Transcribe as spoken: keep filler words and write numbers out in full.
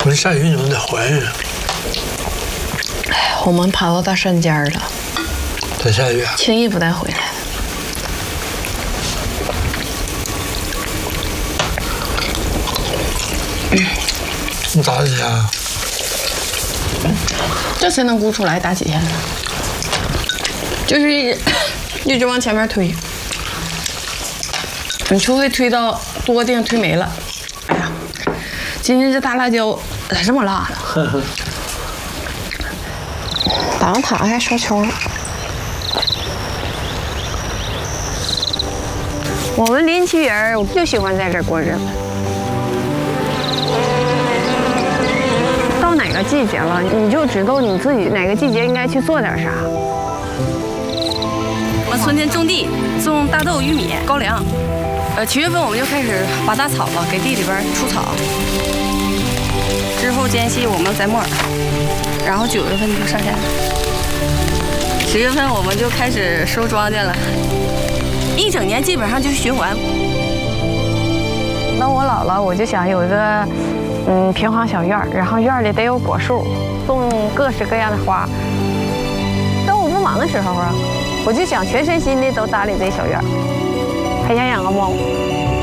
不是下雨你们得回去。 哎，我们爬到大山尖了， 再下雨啊？ 轻易不带回来的。 你打几天啊？ 这才能鼓出来打几天呢？就是一直一直往前面推，你除非推到多地方推没了。哎呀，今天这大辣椒咋这么辣呢？打完塔还烧球。我们临沂人就喜欢在这儿过日子。到哪个季节了，你就知道你自己哪个季节应该去做点啥。 我们春天种地，种大豆、玉米、高粱。呃，七月份我们就开始拔大草了，给地里边除草。之后间隙我们摘木耳，然后九月份就上山。十月份我们就开始收庄稼了，一整年基本上就是循环。 等我老了，我就想有一个嗯平房小院儿，然后院里得有果树，种各式各样的花。等我不忙的时候啊，我就想全身心的都打理这小院儿，还想养个猫。